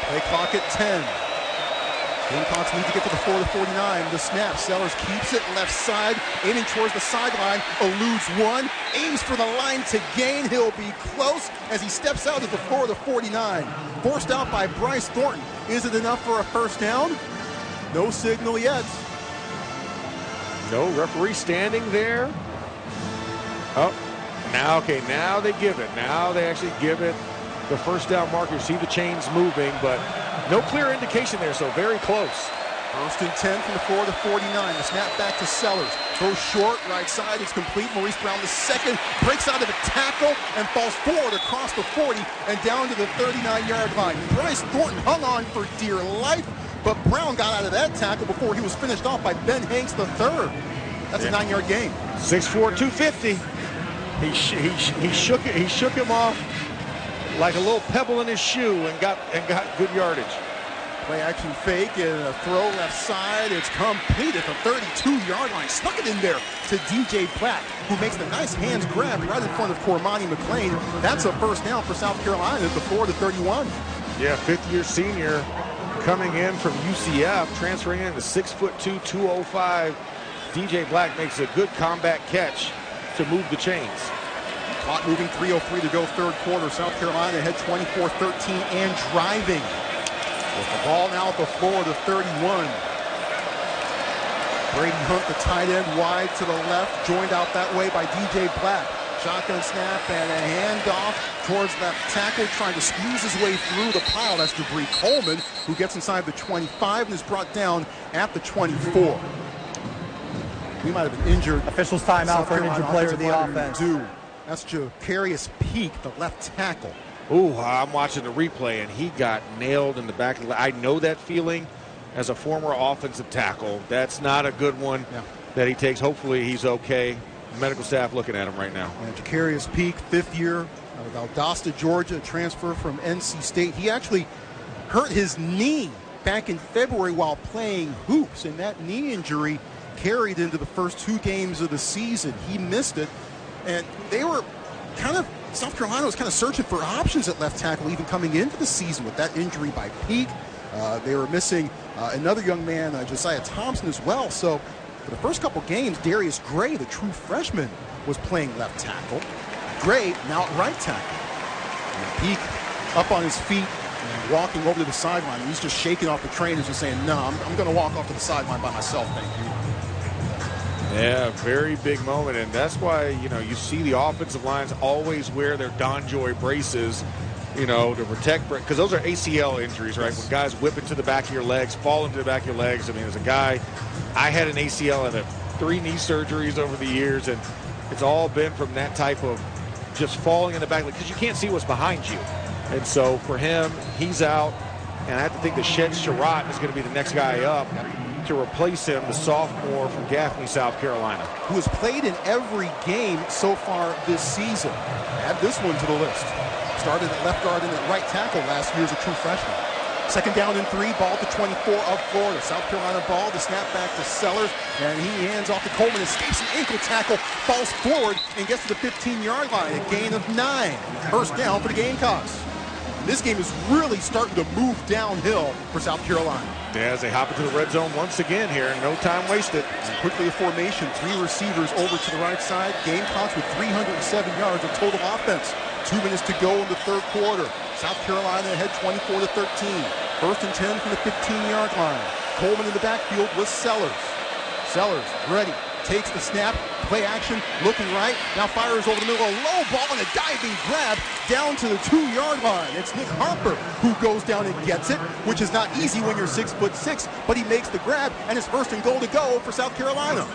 Play clock at 10. Gamecocks need to get to the 4-49. The snap. Sellers keeps it left side, aiming towards the sideline. Eludes one, aims for the line to gain. He'll be close as he steps out at the 4-49. Forced out by Bryce Thornton. Is it enough for a first down? No signal yet. No referee standing there. Oh, now they give it. Now they actually give it the first down marker. You see the chains moving, but no clear indication there, so very close. First and 10 from the 4-49. The snap back to Sellers. Throws short, right side, it's complete. Maurice Brown, the second, breaks out of a tackle and falls forward across the 40 and down to the 39-yard line. Bryce Thornton hung on for dear life, but Brown got out of that tackle before he was finished off by Ben Hanks III. That's a 9-yard gain. 6'4", 250. He shook him off like a little pebble in his shoe and got good yardage. Play action fake and a throw left side. It's complete at the 32-yard line. Snuck it in there to DJ Platt, who makes the nice hands grab right in front of Cormani McLean. That's a first down for South Carolina at the 4-31. Yeah, fifth-year senior coming in from UCF, transferring in to 6'2", 205. DJ Black makes a good combat catch to move the chains. Clock moving, 3:03 to go, third quarter. South Carolina ahead 24-13 and driving. With the ball now at the 4-31. Brady Hunt, the tight end, wide to the left, joined out that way by DJ Platt. Shotgun snap and a handoff towards that tackle, trying to squeeze his way through the pile. That's Jabri Coleman, who gets inside the 25 and is brought down at the 24. We might have been injured. Officials timeout for an injured player of the offense. That's Jacarius Peak, the left tackle. Ooh, I'm watching the replay, and he got nailed in the back of the leg. I know that feeling as a former offensive tackle. That's not a good one that he takes. Hopefully he's okay. Medical staff looking at him right now. And Jacarius Peak, fifth year out of Valdosta, Georgia, transfer from NC State. He actually hurt his knee back in February while playing hoops, and that knee injury carried into the first 2 games of the season. He missed it, and they were South Carolina was kind of searching for options at left tackle even coming into the season with that injury by Peak. They were missing another young man, Josiah Thompson, as well. So for the first couple games, Darius Gray, the true freshman, was playing left tackle. Gray now at right tackle. And Peak up on his feet and walking over to the sideline. And he's just shaking off the train and just saying, no, I'm going to walk off to the sideline by myself, thank you. Yeah, very big moment, and that's why, you see the offensive lines always wear their DonJoy braces, to protect, because those are ACL injuries, right? When guys whip into the back of your legs, fall into the back of your legs. I mean, as a guy, I had an ACL and 3 knee surgeries over the years, and it's all been from that type of just falling in the back, because you can't see what's behind you. And so for him, he's out, and I have to think that Shed Sherratt is going to be the next guy up to replace him, the sophomore from Gaffney, South Carolina. Who has played in every game so far this season. Add this one to the list. Started at left guard and at right tackle last year as a true freshman. Second down and 3, ball to 24 of Florida. South Carolina ball, the snap back to Sellers, and he hands off to Coleman, escapes an ankle tackle, falls forward, and gets to the 15-yard line. A gain of 9. First down for the Gamecocks. This game is really starting to move downhill for South Carolina. Yeah, as they hop into the red zone once again here, no time wasted. And quickly a formation, 3 receivers over to the right side. Gamecocks with 307 yards of total offense. 2 minutes to go in the third quarter. South Carolina ahead 24-13. First and 10 from the 15-yard line. Coleman in the backfield with Sellers. Sellers ready. Takes the snap, play action, looking right, now fires over the middle, a low ball and a diving grab down to the 2-yard line. It's Nick Harper who goes down and gets it, which is not easy when you're 6'6", but he makes the grab, and it's first and goal to go for South Carolina.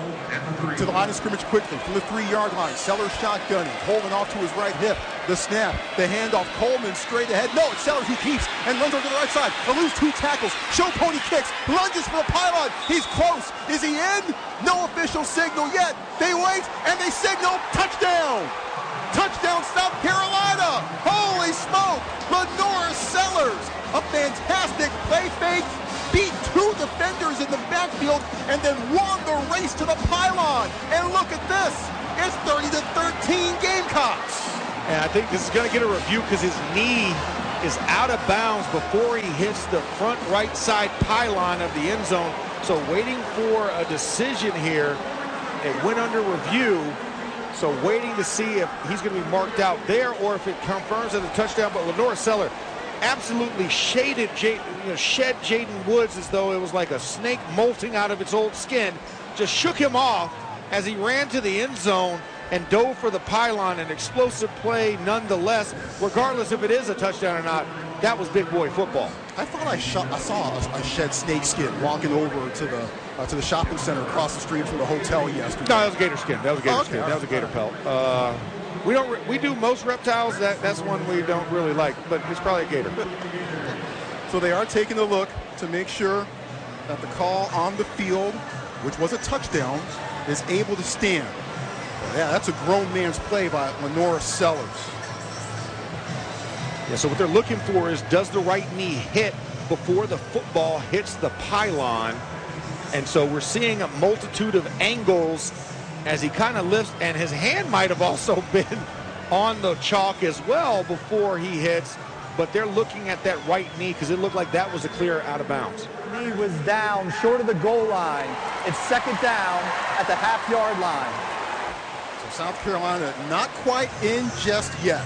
To the line of scrimmage quickly from the 3-yard line. Sellers shotgunning, holding off to his right hip. The snap, the handoff, Coleman straight ahead. No, it's Sellers who keeps and runs over to the right side. Eludes 2 tackles. Show pony kicks, lunges for the pylon. He's close. Is he in? No official signal yet. They wait and they signal touchdown. Touchdown, South Carolina. Holy smoke. Lenora Sellers, a fantastic play fake. Beat 2 defenders in the backfield and then won the race to the pylon. And look at this. It's 30-13 Gamecocks. And I think this is going to get a review because his knee is out of bounds before he hits the front right side pylon of the end zone. So waiting for a decision here. It went under review. So waiting to see if he's going to be marked out there or if it confirms as a touchdown. But Lenore Seller absolutely shed Jaden Woods as though it was like a snake molting out of its old skin. Just shook him off as he ran to the end zone and dove for the pylon. An explosive play nonetheless, regardless if it is a touchdown or not. That was big boy football. I thought I saw a shed snake skin walking over to the shopping center across the street from the hotel yesterday. No, that was gator skin. That was gator skin. That was a gator pelt. We do most reptiles. That's one we don't really like, but it's probably a gator. So they are taking a look to make sure that the call on the field, which was a touchdown, is able to stand. Yeah, that's a grown man's play by Lenore Sellers. Yeah, so what they're looking for is, does the right knee hit before the football hits the pylon? And so we're seeing a multitude of angles as he kind of lifts, and his hand might have also been on the chalk as well before he hits, but they're looking at that right knee because it looked like that was a clear out of bounds. Knee was down short of the goal line. It's second down at the half-yard line. So South Carolina not quite in just yet.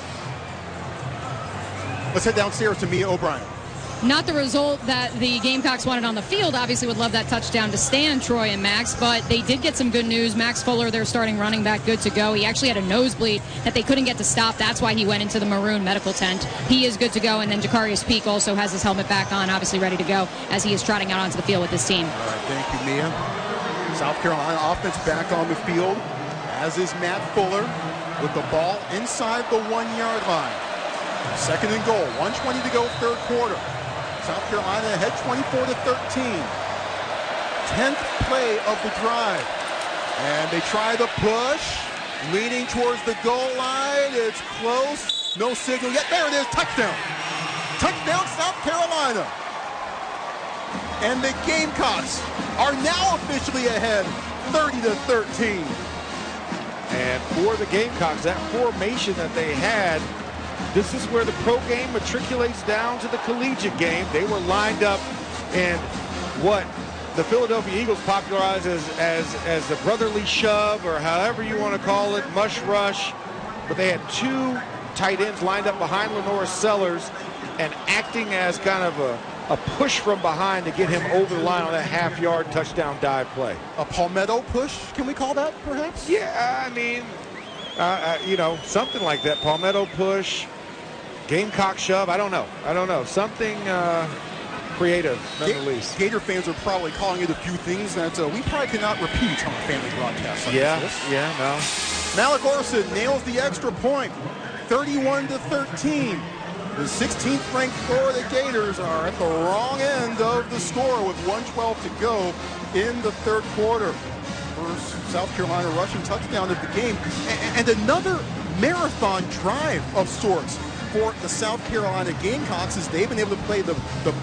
Let's head downstairs to Mia O'Brien. Not the result that the Gamecocks wanted on the field. Obviously would love that touchdown to stand, Troy and Max, but they did get some good news. Max Fuller, their starting running back, good to go. He actually had a nosebleed that they couldn't get to stop. That's why he went into the maroon medical tent. He is good to go, and then Jacarius Peak also has his helmet back on, obviously ready to go as he is trotting out onto the field with his team. All right, thank you, Mia. South Carolina offense back on the field, as is Matt Fuller, with the ball inside the 1-yard line. Second and goal, 1:20 to go, third quarter. South Carolina ahead 24-13. 10th play of the drive. And they try the push, leaning towards the goal line. It's close. No signal yet. There it is. Touchdown. Touchdown, South Carolina. And the Gamecocks are now officially ahead 30-13. And for the Gamecocks, that formation that they had, this is where the pro game matriculates down to the collegiate game. They were lined up in what the Philadelphia Eagles popularized as the brotherly shove, or however you want to call it, mush rush. But they had two tight ends lined up behind Lenore Sellers and acting as kind of a push from behind to get him over the line on that half-yard touchdown dive play. A palmetto push, can we call that, perhaps? Yeah, I mean, something like that. Palmetto push. Gamecock shove, I don't know. Something creative, none the least. Gator fans are probably calling it a few things that we probably cannot repeat on a family broadcast like this. Yeah, no. Malik Orson nails the extra point, 31-13. The 16th ranked Florida Gators are at the wrong end of the score with 1:12 to go in the third quarter. First South Carolina rushing touchdown of the game, and another marathon drive of sorts for the South Carolina Gamecocks, as they've been able to play the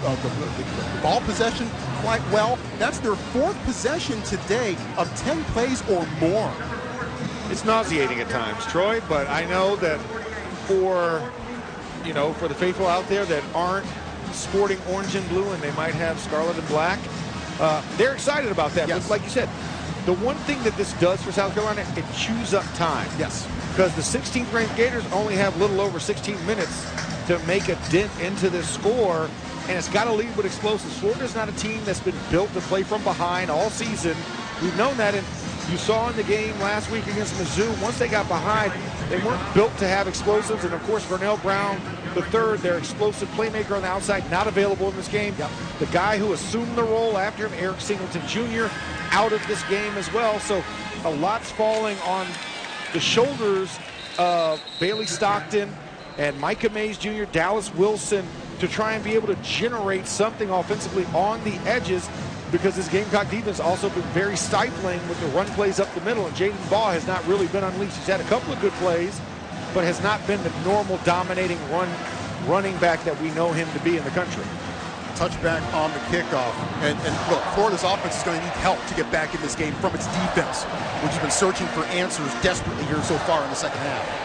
ball possession quite well. That's their fourth possession today of 10 plays or more. It's nauseating at times, Troy, but I know that for the faithful out there that aren't sporting orange and blue and they might have scarlet and black, they're excited about that. Yes. But like you said, the one thing that this does for South Carolina, it chews up time. Yes. Because the 16th ranked Gators only have a little over 16 minutes to make a dent into this score, and it's got to lead with explosives. Florida's not a team that's been built to play from behind all season. We've known that, and you saw in the game last week against Mizzou, once they got behind, they weren't built to have explosives. And of course, Vernell Brown III, their explosive playmaker on the outside, not available in this game. Yep. The guy who assumed the role after him, Eric Singleton Jr., out of this game as well. So a lot's falling on the shoulders of Bailey Stockton and Micah Mays Jr., Dallas Wilson, to try and be able to generate something offensively on the edges, because this Gamecock defense also been very stifling with the run plays up the middle, and Jaden Baugh has not really been unleashed. He's had a couple of good plays, but has not been the normal dominating running back that we know him to be in the country. Touchback on the kickoff. And look, Florida's offense is going to need help to get back in this game from its defense, which has been searching for answers desperately here so far in the second half.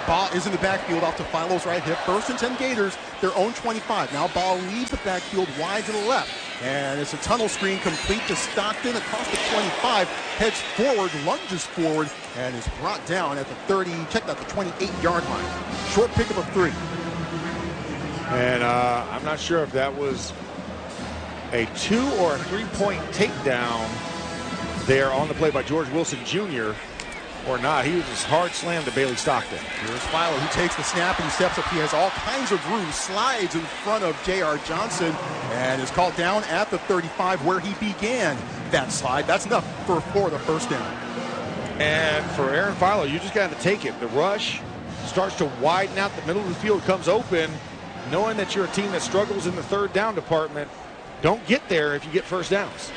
Ball is in the backfield off to Philo's right hip. First and 10 Gators, their own 25. Now Ball leaves the backfield wide to the left. And it's a tunnel screen complete to Stockton across the 25. Heads forward, lunges forward, and is brought down at the 30, checked out the 28-yard line. Short pickup of 3. And I'm not sure if that was a 2 or a 3-point takedown there on the play by George Wilson Jr. or not. He was just hard slammed to Bailey Stockton. Here's Philo, who takes the snap and he steps up. He has all kinds of room, slides in front of J.R. Johnson, and is called down at the 35 where he began that slide. That's enough for the first down. And for Aaron Philo, you just got to take it. The rush starts to widen out. The middle of the field comes open. Knowing that you're a team that struggles in the third down department, don't get there if you get first downs.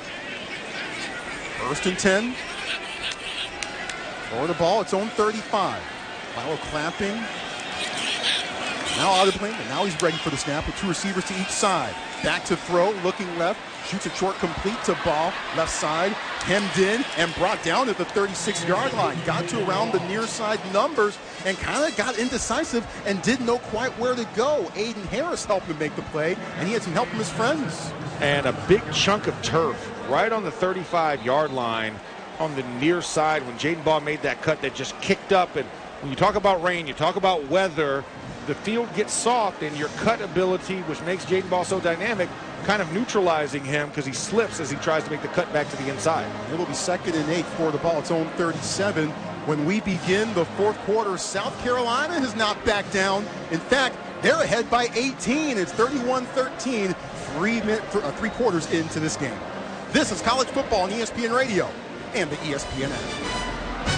First and 10. For the ball, its own 35. Philo clapping. Now audibly, and now he's ready for the snap with 2 receivers to each side. Back to throw, looking left. Shoots it short, complete to Ball. Left side, hemmed in and brought down at the 36-yard line. Got to around the near side numbers and kind of got indecisive and didn't know quite where to go. Aiden Harris helped him make the play, and he had some help from his friends. And a big chunk of turf right on the 35-yard line on the near side when Jaden Ball made that cut that just kicked up. And when you talk about rain, you talk about weather, the field gets soft, and your cut ability, which makes Jaden Ball so dynamic, kind of neutralizing him because he slips as he tries to make the cut back to the inside. It'll be 2nd and 8 for the ball, its own 37. When we begin the fourth quarter, South Carolina has not backed down. In fact, they're ahead by 18. It's 31-13, 3 quarters into this game. This is college football on ESPN Radio and the ESPN app.